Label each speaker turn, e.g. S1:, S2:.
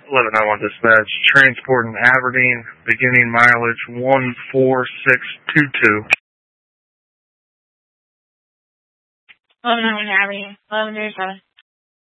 S1: 1191 dispatch. Transport in Aberdeen, beginning mileage 14622.
S2: 1191 Aberdeen, 1137.